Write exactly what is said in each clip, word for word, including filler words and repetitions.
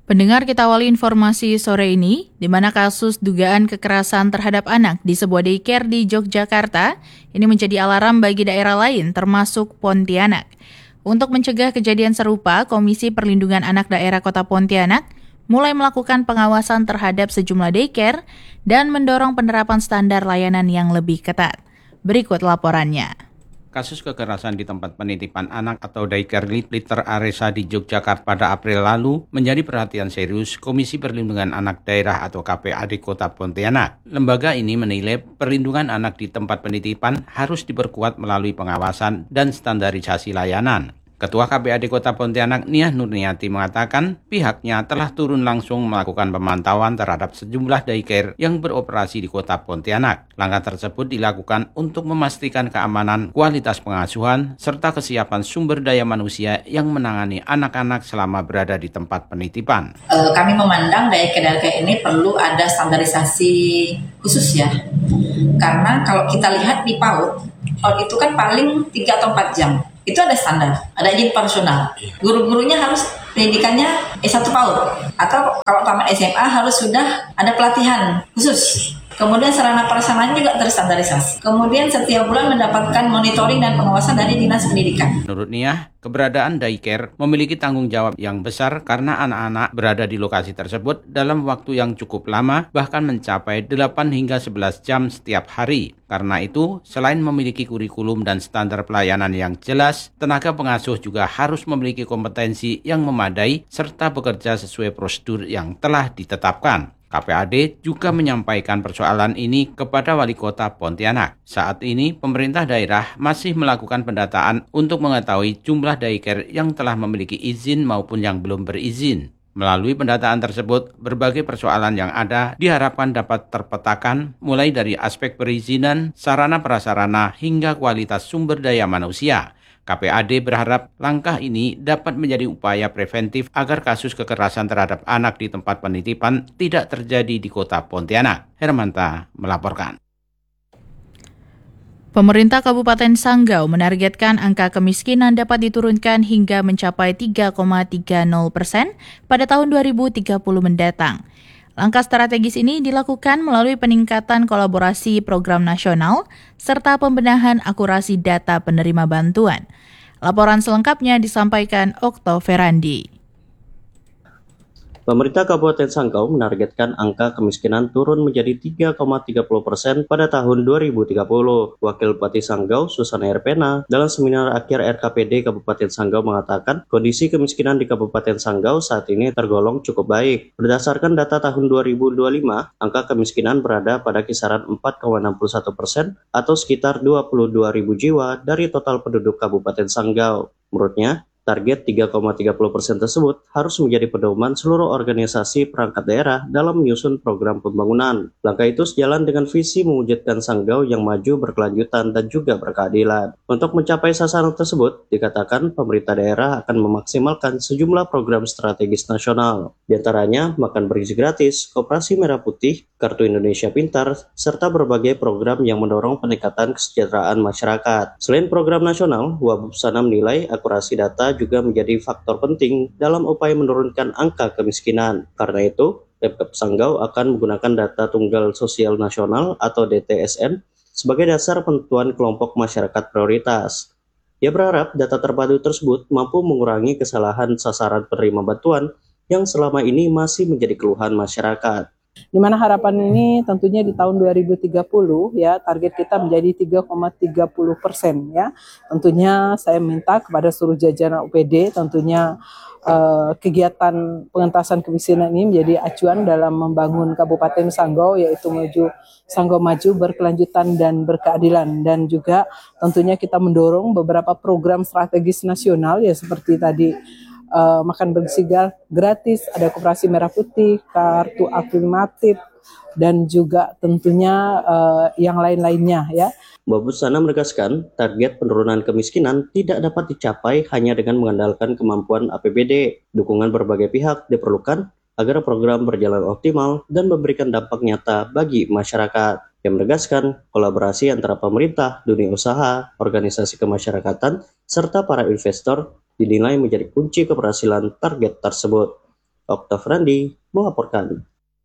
Pendengar, kita awali informasi sore ini, di mana kasus dugaan kekerasan terhadap anak di sebuah daycare di Yogyakarta ini menjadi alarm bagi daerah lain, termasuk Pontianak. Untuk mencegah kejadian serupa, Komisi Perlindungan Anak Daerah Kota Pontianak mulai melakukan pengawasan terhadap sejumlah daycare dan mendorong penerapan standar layanan yang lebih ketat. Berikut laporannya. Kasus kekerasan di tempat penitipan anak atau daycare Liter Aresa di Yogyakarta pada April lalu menjadi perhatian serius Komisi Perlindungan Anak Daerah atau K P A D Kota Pontianak. Lembaga ini menilai perlindungan anak di tempat penitipan harus diperkuat melalui pengawasan dan standarisasi layanan. Ketua K P A D Kota Pontianak Nia Nurniati mengatakan pihaknya telah turun langsung melakukan pemantauan terhadap sejumlah daycare yang beroperasi di Kota Pontianak. Langkah tersebut dilakukan untuk memastikan keamanan, kualitas pengasuhan, serta kesiapan sumber daya manusia yang menangani anak-anak selama berada di tempat penitipan. Uh, kami memandang daycare-daycare ini perlu ada standarisasi khusus ya, karena kalau kita lihat di PAUD, PAUD itu kan paling tiga atau empat jam. Itu ada standar, ada izin personal. Guru-gurunya harus pendidikannya S satu PAUD. Atau kalau tamat S M A harus sudah ada pelatihan khusus. Kemudian sarana prasarananya juga terstandarisasi. Kemudian setiap bulan mendapatkan monitoring dan pengawasan dari Dinas Pendidikan. Menurut Nia, keberadaan daycare memiliki tanggung jawab yang besar karena anak-anak berada di lokasi tersebut dalam waktu yang cukup lama, bahkan mencapai delapan hingga sebelas jam setiap hari. Karena itu, selain memiliki kurikulum dan standar pelayanan yang jelas, tenaga pengasuh juga harus memiliki kompetensi yang memadai serta bekerja sesuai prosedur yang telah ditetapkan. K P A D juga menyampaikan persoalan ini kepada Wali Kota Pontianak. Saat ini, pemerintah daerah masih melakukan pendataan untuk mengetahui jumlah daycare yang telah memiliki izin maupun yang belum berizin. Melalui pendataan tersebut, berbagai persoalan yang ada diharapkan dapat terpetakan mulai dari aspek perizinan, sarana prasarana, hingga kualitas sumber daya manusia. K P A D berharap langkah ini dapat menjadi upaya preventif agar kasus kekerasan terhadap anak di tempat penitipan tidak terjadi di Kota Pontianak. Hermanta melaporkan. Pemerintah Kabupaten Sanggau menargetkan angka kemiskinan dapat diturunkan hingga mencapai tiga koma tiga nol persen pada tahun dua ribu tiga puluh mendatang. Langkah strategis ini dilakukan melalui peningkatan kolaborasi program nasional serta pembenahan akurasi data penerima bantuan. Laporan selengkapnya disampaikan Okto Ferandi. Pemerintah Kabupaten Sanggau menargetkan angka kemiskinan turun menjadi tiga koma tiga nol persen pada tahun dua ribu tiga puluh. Wakil Bupati Sanggau, Susana Erpena, dalam seminar akhir R K P D Kabupaten Sanggau mengatakan kondisi kemiskinan di Kabupaten Sanggau saat ini tergolong cukup baik. Berdasarkan data tahun dua ribu dua puluh lima, angka kemiskinan berada pada kisaran empat koma enam satu persen atau sekitar dua puluh dua ribu jiwa dari total penduduk Kabupaten Sanggau. Menurutnya, target tiga koma tiga nol persen tersebut harus menjadi pedoman seluruh organisasi perangkat daerah dalam menyusun program pembangunan. Langkah itu sejalan dengan visi mewujudkan Sanggau yang maju, berkelanjutan, dan juga berkeadilan. Untuk mencapai sasaran tersebut, dikatakan pemerintah daerah akan memaksimalkan sejumlah program strategis nasional. Di antaranya, makan bergizi gratis, Koperasi Merah Putih, Kartu Indonesia Pintar, serta berbagai program yang mendorong peningkatan kesejahteraan masyarakat. Selain program nasional, Wabubsana menilai akurasi data juga menjadi faktor penting dalam upaya menurunkan angka kemiskinan. Karena itu, Pemkab Sanggau akan menggunakan data tunggal sosial nasional atau D T S N sebagai dasar penentuan kelompok masyarakat prioritas. Ia berharap data terpadu tersebut mampu mengurangi kesalahan sasaran penerima bantuan yang selama ini masih menjadi keluhan masyarakat. Di mana harapan ini tentunya di tahun dua ribu tiga puluh ya target kita menjadi tiga koma tiga nol persen ya. Tentunya saya minta kepada seluruh jajaran O P D tentunya eh, kegiatan pengentasan kemiskinan ini menjadi acuan dalam membangun Kabupaten Sanggau, yaitu maju Sanggau maju, berkelanjutan dan berkeadilan. Dan juga tentunya kita mendorong beberapa program strategis nasional ya seperti tadi Uh, makan bergizi gratis, ada Koperasi Merah Putih, kartu afirmatif, dan juga tentunya uh, yang lain-lainnya ya. Wabubsana menegaskan target penurunan kemiskinan tidak dapat dicapai hanya dengan mengandalkan kemampuan A P B D. Dukungan berbagai pihak diperlukan agar program berjalan optimal dan memberikan dampak nyata bagi masyarakat. Yang menegaskan kolaborasi antara pemerintah, dunia usaha, organisasi kemasyarakatan, serta para investor dinilai menjadi kunci keberhasilan target tersebut. Oktav Randi melaporkan.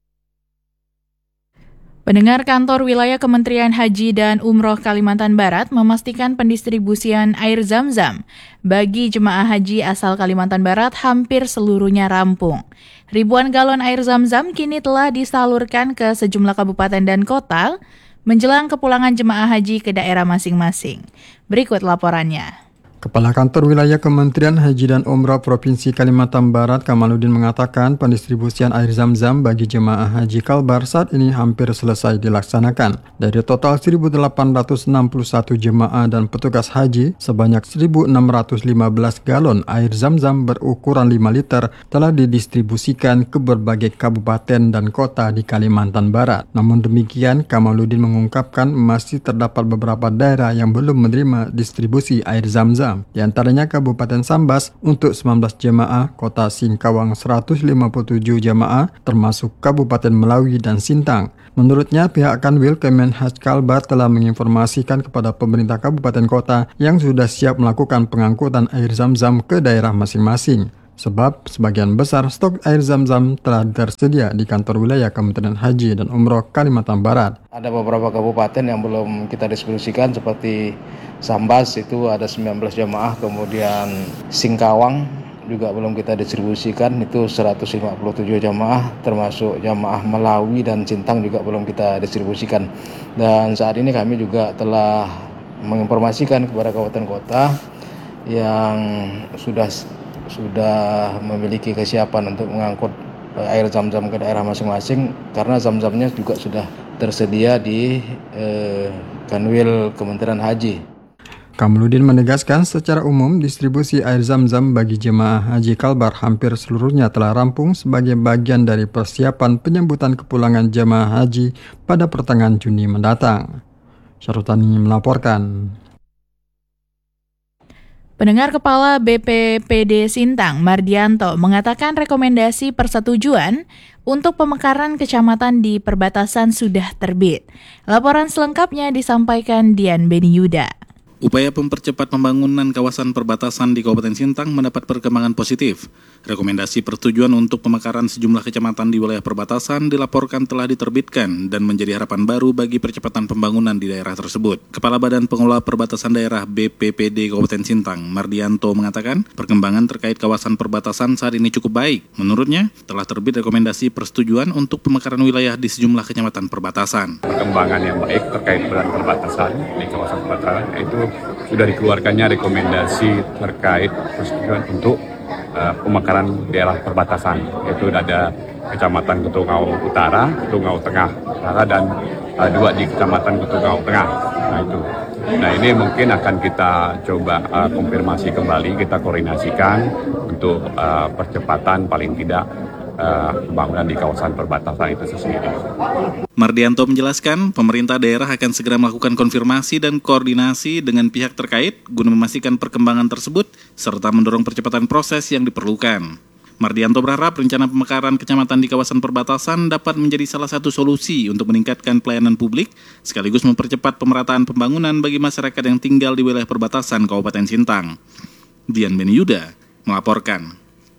Pendengar, Kantor Wilayah Kementerian Haji dan Umroh Kalimantan Barat memastikan pendistribusian air Zam-Zam bagi jemaah haji asal Kalimantan Barat hampir seluruhnya rampung. Ribuan galon air Zam-Zam kini telah disalurkan ke sejumlah kabupaten dan kota menjelang kepulangan jemaah haji ke daerah masing-masing. Berikut laporannya. Kepala Kantor Wilayah Kementerian Haji dan Umroh Provinsi Kalimantan Barat Kamaluddin mengatakan pendistribusian air Zam-Zam bagi jemaah haji Kalbar saat ini hampir selesai dilaksanakan. Dari total seribu delapan ratus enam puluh satu jemaah dan petugas haji, sebanyak seribu enam ratus lima belas galon air Zam-Zam berukuran lima liter telah didistribusikan ke berbagai kabupaten dan kota di Kalimantan Barat. Namun demikian, Kamaluddin mengungkapkan masih terdapat beberapa daerah yang belum menerima distribusi air Zam-Zam. Di antaranya Kabupaten Sambas untuk sembilan belas jemaah, Kota Singkawang seratus lima puluh tujuh jemaah, termasuk Kabupaten Melawi dan Sintang. Menurutnya, pihak Kanwil Kemenhaj Kalbar telah menginformasikan kepada pemerintah kabupaten kota yang sudah siap melakukan pengangkutan air Zam-Zam ke daerah masing-masing. Sebab sebagian besar stok air Zam-Zam telah tersedia di kantor wilayah Kementerian Haji dan Umroh Kalimantan Barat. Ada beberapa kabupaten yang belum kita distribusikan seperti Sambas itu ada sembilan belas jemaah, kemudian Singkawang juga belum kita distribusikan itu seratus lima puluh tujuh jemaah, termasuk jemaah Melawi dan Sintang juga belum kita distribusikan. Dan saat ini kami juga telah menginformasikan kepada kabupaten kota yang sudah sudah memiliki kesiapan untuk mengangkut air Zam-Zam ke daerah masing-masing karena Zam-Zamnya juga sudah tersedia di eh, Kanwil Kementerian Haji. Kamaluddin menegaskan secara umum distribusi air Zam-Zam bagi jemaah haji Kalbar hampir seluruhnya telah rampung sebagai bagian dari persiapan penyambutan kepulangan jemaah haji pada pertengahan Juni mendatang. Syarutani melaporkan. Pendengar, Kepala B P P D Sintang, Mardianto, mengatakan rekomendasi persetujuan untuk pemekaran kecamatan di perbatasan sudah terbit. Laporan selengkapnya disampaikan Dian Beniyuda. Upaya mempercepat pembangunan kawasan perbatasan di Kabupaten Sintang mendapat perkembangan positif. Rekomendasi persetujuan untuk pemekaran sejumlah kecamatan di wilayah perbatasan dilaporkan telah diterbitkan dan menjadi harapan baru bagi percepatan pembangunan di daerah tersebut. Kepala Badan Pengelola Perbatasan Daerah B P P D Kabupaten Sintang, Mardianto, mengatakan perkembangan terkait kawasan perbatasan saat ini cukup baik. Menurutnya, telah terbit rekomendasi persetujuan untuk pemekaran wilayah di sejumlah kecamatan perbatasan. Perkembangan yang baik terkait badan perbatasan di kawasan perbatasan itu sudah dikeluarkannya rekomendasi terkait persetujuan untuk uh, pemekaran daerah perbatasan, yaitu ada Kecamatan Ketungau Utara, Ketungau Tengah Utara, dan uh, dua di Kecamatan Ketungau Tengah. Nah itu. Nah ini mungkin akan kita coba uh, konfirmasi kembali, kita koordinasikan untuk uh, percepatan paling tidak uh, pembangunan di kawasan perbatasan itu sendiri. Mardianto menjelaskan, pemerintah daerah akan segera melakukan konfirmasi dan koordinasi dengan pihak terkait guna memastikan perkembangan tersebut serta mendorong percepatan proses yang diperlukan. Mardianto berharap rencana pemekaran kecamatan di kawasan perbatasan dapat menjadi salah satu solusi untuk meningkatkan pelayanan publik sekaligus mempercepat pemerataan pembangunan bagi masyarakat yang tinggal di wilayah perbatasan Kabupaten Sintang. Dian Beniyuda melaporkan.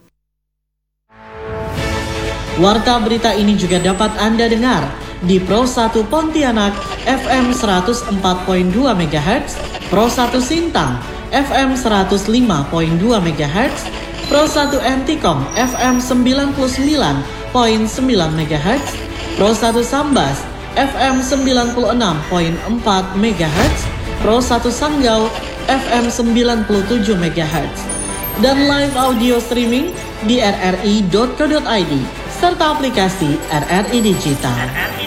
Warta berita ini juga dapat Anda dengar di Pro satu Pontianak F M seratus empat koma dua megahertz, Pro satu Sintang F M seratus lima koma dua megahertz, Pro satu Antikom F M sembilan puluh sembilan koma sembilan megahertz, Pro satu Sambas F M sembilan puluh enam koma empat megahertz, Pro satu Sanggau F M sembilan puluh tujuh megahertz, dan live audio streaming di r r i dot co dot i d serta aplikasi R R I Digital.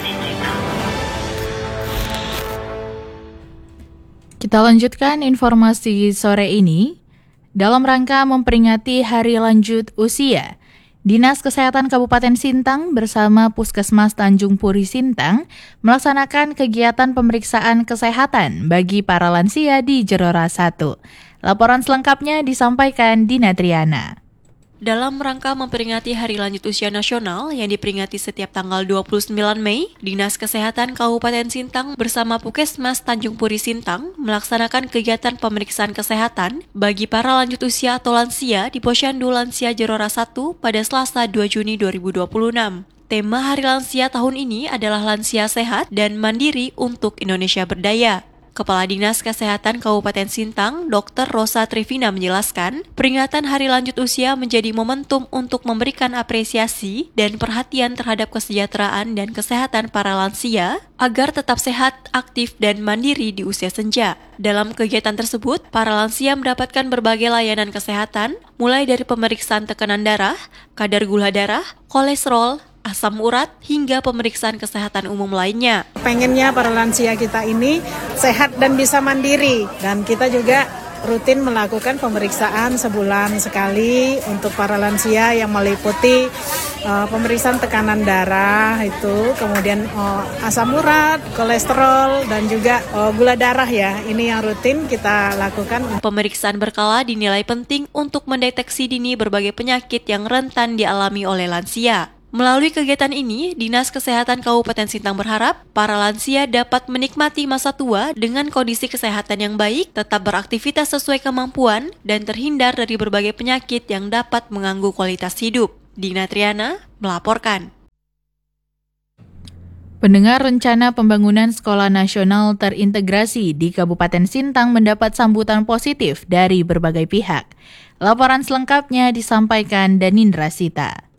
Kita lanjutkan informasi sore ini. Dalam rangka memperingati Hari Lanjut Usia, Dinas Kesehatan Kabupaten Sintang bersama Puskesmas Tanjung Puri Sintang melaksanakan kegiatan pemeriksaan kesehatan bagi para lansia di Jerora satu. Laporan selengkapnya disampaikan Dina Triana. Dalam rangka memperingati Hari Lanjut Usia Nasional yang diperingati setiap tanggal dua puluh sembilan Mei, Dinas Kesehatan Kabupaten Sintang bersama Puskesmas Tanjung Puri Sintang melaksanakan kegiatan pemeriksaan kesehatan bagi para lanjut usia atau lansia di Posyandu Lansia Jerora satu pada Selasa dua Juni dua ribu dua puluh enam. Tema Hari Lansia tahun ini adalah Lansia Sehat dan Mandiri untuk Indonesia Berdaya. Kepala Dinas Kesehatan Kabupaten Sintang, Dokter Rosa Trivina menjelaskan, peringatan Hari Lanjut Usia menjadi momentum untuk memberikan apresiasi dan perhatian terhadap kesejahteraan dan kesehatan para lansia agar tetap sehat, aktif, dan mandiri di usia senja. Dalam kegiatan tersebut, para lansia mendapatkan berbagai layanan kesehatan, mulai dari pemeriksaan tekanan darah, kadar gula darah, kolesterol, asam urat, hingga pemeriksaan kesehatan umum lainnya. Pengennya para lansia kita ini sehat dan bisa mandiri, dan kita juga rutin melakukan pemeriksaan sebulan sekali untuk para lansia yang meliputi uh, pemeriksaan tekanan darah itu, kemudian uh, asam urat, kolesterol, dan juga uh, gula darah ya. Ini yang rutin kita lakukan. Pemeriksaan berkala dinilai penting untuk mendeteksi dini berbagai penyakit yang rentan dialami oleh lansia. Melalui kegiatan ini, Dinas Kesehatan Kabupaten Sintang berharap para lansia dapat menikmati masa tua dengan kondisi kesehatan yang baik, tetap beraktivitas sesuai kemampuan, dan terhindar dari berbagai penyakit yang dapat mengganggu kualitas hidup. Dina Triana melaporkan. Pendengar, rencana pembangunan Sekolah Nasional Terintegrasi di Kabupaten Sintang mendapat sambutan positif dari berbagai pihak. Laporan selengkapnya disampaikan Danindra Sita.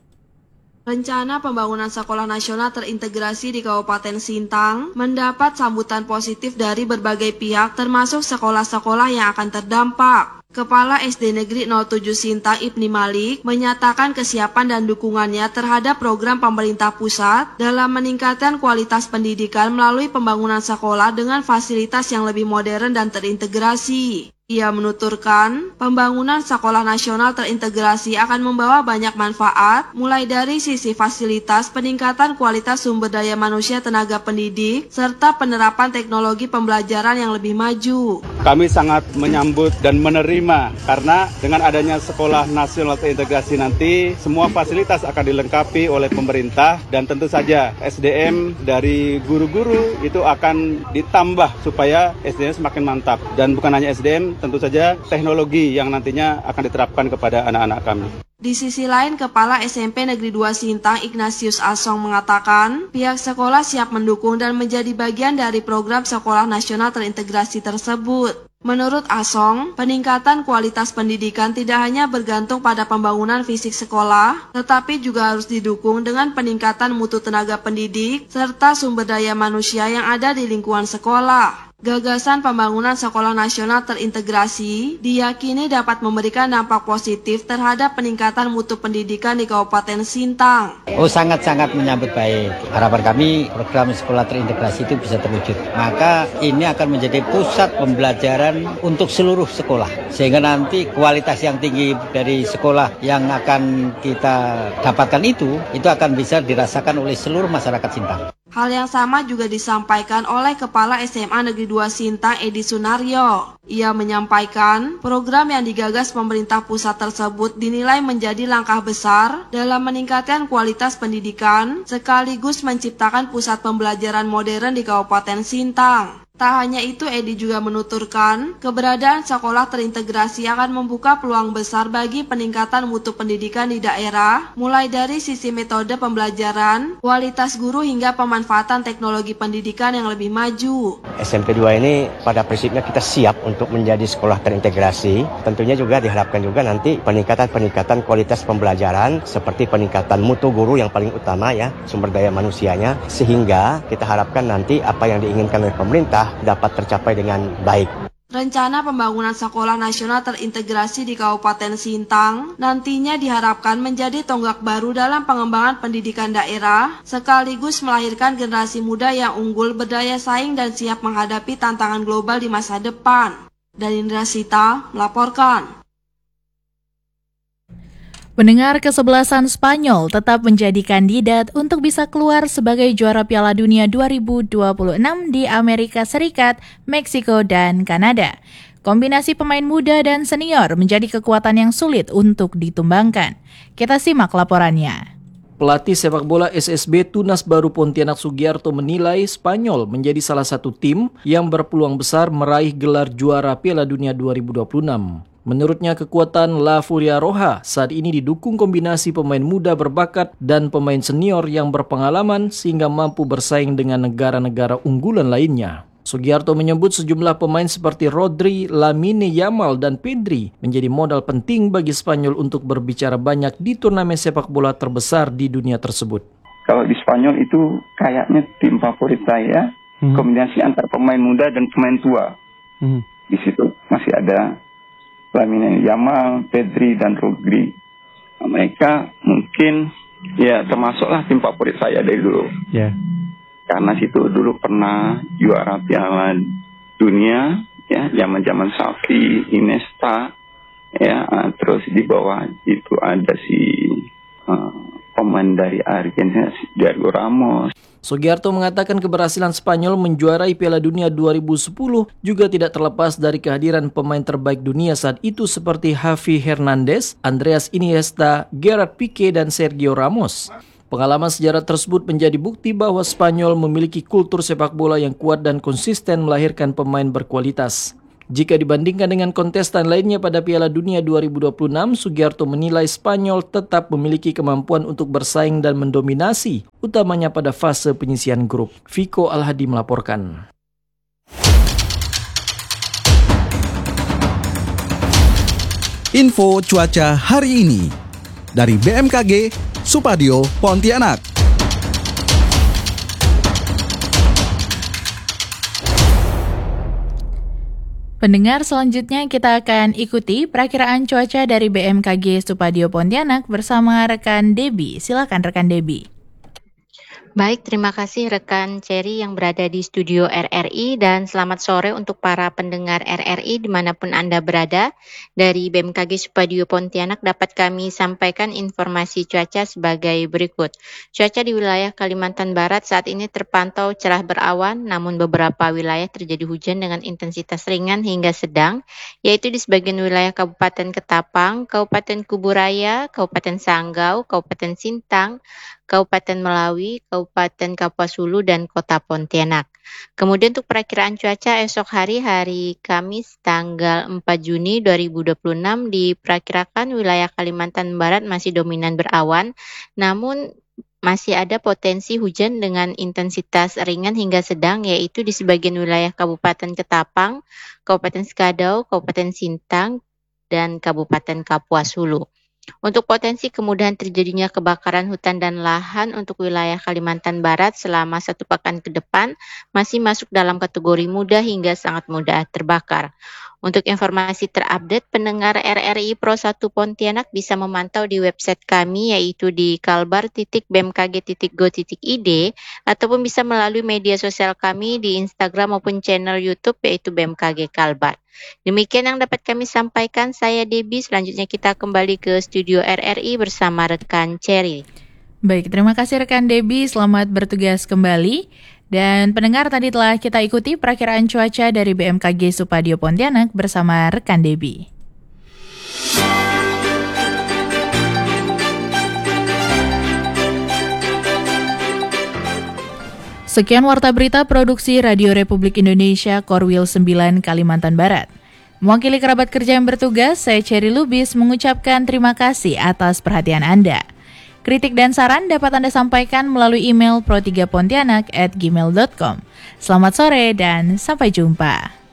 Rencana pembangunan Sekolah Nasional Terintegrasi di Kabupaten Sintang mendapat sambutan positif dari berbagai pihak termasuk sekolah-sekolah yang akan terdampak. Kepala S D Negeri nol tujuh Sintang Ibni Malik menyatakan kesiapan dan dukungannya terhadap program pemerintah pusat dalam meningkatkan kualitas pendidikan melalui pembangunan sekolah dengan fasilitas yang lebih modern dan terintegrasi. Ia menuturkan, pembangunan Sekolah Nasional Terintegrasi akan membawa banyak manfaat, mulai dari sisi fasilitas, peningkatan kualitas sumber daya manusia tenaga pendidik, serta penerapan teknologi pembelajaran yang lebih maju. Kami sangat menyambut dan menerima, karena dengan adanya Sekolah Nasional Terintegrasi nanti, semua fasilitas akan dilengkapi oleh pemerintah, dan tentu saja S D M dari guru-guru itu akan ditambah supaya S D M semakin mantap. Dan bukan hanya S D M, tentu saja teknologi yang nantinya akan diterapkan kepada anak-anak kami. Di sisi lain, Kepala S M P Negeri dua Sintang Ignatius Asong mengatakan, pihak sekolah siap mendukung dan menjadi bagian dari program Sekolah Nasional Terintegrasi tersebut. Menurut Asong, peningkatan kualitas pendidikan tidak hanya bergantung pada pembangunan fisik sekolah, tetapi juga harus didukung dengan peningkatan mutu tenaga pendidik serta sumber daya manusia yang ada di lingkungan sekolah. Gagasan pembangunan Sekolah Nasional Terintegrasi diyakini dapat memberikan dampak positif terhadap peningkatan mutu pendidikan di Kabupaten Sintang. Oh, sangat-sangat menyambut baik. Harapan kami program Sekolah Terintegrasi itu bisa terwujud. Maka ini akan menjadi pusat pembelajaran untuk seluruh sekolah. Sehingga nanti kualitas yang tinggi dari sekolah yang akan kita dapatkan itu, itu akan bisa dirasakan oleh seluruh masyarakat Sintang. Hal yang sama juga disampaikan oleh Kepala S M A Negeri dua Sintang Edi Sunaryo. Ia menyampaikan program yang digagas pemerintah pusat tersebut dinilai menjadi langkah besar dalam meningkatkan kualitas pendidikan sekaligus menciptakan pusat pembelajaran modern di Kabupaten Sintang. Tak hanya itu, Edi juga menuturkan, keberadaan sekolah terintegrasi akan membuka peluang besar bagi peningkatan mutu pendidikan di daerah, mulai dari sisi metode pembelajaran, kualitas guru hingga pemanfaatan teknologi pendidikan yang lebih maju. S M P dua ini pada prinsipnya kita siap untuk menjadi sekolah terintegrasi. Tentunya juga diharapkan juga nanti peningkatan-peningkatan kualitas pembelajaran, seperti peningkatan mutu guru yang paling utama ya, sumber daya manusianya, sehingga kita harapkan nanti apa yang diinginkan oleh pemerintah dapat tercapai dengan baik. Rencana pembangunan Sekolah Nasional Terintegrasi di Kabupaten Sintang nantinya diharapkan menjadi tonggak baru dalam pengembangan pendidikan daerah, sekaligus melahirkan generasi muda yang unggul, berdaya saing, dan siap menghadapi tantangan global di masa depan. Danindra Sita melaporkan. Pendengar, kesebelasan Spanyol tetap menjadi kandidat untuk bisa keluar sebagai juara Piala Dunia dua ribu dua puluh enam di Amerika Serikat, Meksiko, dan Kanada. Kombinasi pemain muda dan senior menjadi kekuatan yang sulit untuk ditumbangkan. Kita simak laporannya. Pelatih sepak bola S S B Tunas Baru Pontianak Sugiarto menilai Spanyol menjadi salah satu tim yang berpeluang besar meraih gelar juara Piala Dunia dua ribu dua puluh enam. Menurutnya kekuatan La Furia Roja saat ini didukung kombinasi pemain muda berbakat dan pemain senior yang berpengalaman sehingga mampu bersaing dengan negara-negara unggulan lainnya. Sugiarto menyebut sejumlah pemain seperti Rodri, Lamine Yamal, dan Pedri menjadi modal penting bagi Spanyol untuk berbicara banyak di turnamen sepak bola terbesar di dunia tersebut. Kalau di Spanyol itu kayaknya tim favorit saya, hmm. kombinasi antara pemain muda dan pemain tua. Hmm. Di situ masih ada Lamine Yamal, Pedri, dan Rodri. Nah, mereka mungkin ya termasuklah tim favorit saya dari dulu. Yeah. Karena situ dulu pernah juara Piala Dunia, ya, zaman-zaman Xavi, Iniesta, ya, terus di bawah itu ada si uh, pemain dari Argentina, Sergio Ramos. Sugiarto mengatakan keberhasilan Spanyol menjuarai Piala Dunia dua ribu sepuluh juga tidak terlepas dari kehadiran pemain terbaik dunia saat itu seperti Javi Hernandez, Andreas Iniesta, Gerard Pique, dan Sergio Ramos. Pengalaman sejarah tersebut menjadi bukti bahwa Spanyol memiliki kultur sepak bola yang kuat dan konsisten melahirkan pemain berkualitas. Jika dibandingkan dengan kontestan lainnya pada Piala Dunia dua ribu dua puluh enam, Sugiarto menilai Spanyol tetap memiliki kemampuan untuk bersaing dan mendominasi, utamanya pada fase penyisihan grup. Viko Al-Hadi melaporkan. Info cuaca hari ini dari B M K G Supadio Pontianak. Pendengar, selanjutnya kita akan ikuti perakiraan cuaca dari B M K G Supadio Pontianak bersama rekan Debbie. Silakan rekan Debbie. Baik, terima kasih rekan Cherry yang berada di studio R R I dan selamat sore untuk para pendengar R R I dimanapun Anda berada. Dari B M K G Supadio Pontianak dapat kami sampaikan informasi cuaca sebagai berikut. Cuaca di wilayah Kalimantan Barat saat ini terpantau cerah berawan, namun beberapa wilayah terjadi hujan dengan intensitas ringan hingga sedang, yaitu di sebagian wilayah Kabupaten Ketapang, Kabupaten Kuburaya, Kabupaten Sanggau, Kabupaten Sintang, Kabupaten Melawi, Kabupaten Kapuas Hulu, dan Kota Pontianak. Kemudian untuk perakiraan cuaca esok hari, hari Kamis tanggal empat Juni dua ribu dua puluh enam diperkirakan wilayah Kalimantan Barat masih dominan berawan, namun masih ada potensi hujan dengan intensitas ringan hingga sedang, yaitu di sebagian wilayah Kabupaten Ketapang, Kabupaten Sekadau, Kabupaten Sintang, dan Kabupaten Kapuas Hulu. Untuk potensi kemudahan terjadinya kebakaran hutan dan lahan untuk wilayah Kalimantan Barat selama satu pekan ke depan masih masuk dalam kategori mudah hingga sangat mudah terbakar. Untuk informasi terupdate, pendengar R R I Pro satu Pontianak bisa memantau di website kami yaitu di kalbar titik b m k g titik go titik i d ataupun bisa melalui media sosial kami di Instagram maupun channel YouTube yaitu B M K G Kalbar. Demikian yang dapat kami sampaikan, saya Debbie. Selanjutnya kita kembali ke studio R R I bersama rekan Cherry. Baik, terima kasih rekan Debbie, selamat bertugas kembali. Dan pendengar, tadi telah kita ikuti perakiraan cuaca dari B M K G Supadio Pontianak bersama rekan Debbie. Sekian Warta Berita Produksi Radio Republik Indonesia Korwil sembilan Kalimantan Barat. Mewakili kerabat kerja yang bertugas, saya Cherry Lubis mengucapkan terima kasih atas perhatian Anda. Kritik dan saran dapat Anda sampaikan melalui email pro tiga pontianak at gmail dot com. Selamat sore dan sampai jumpa.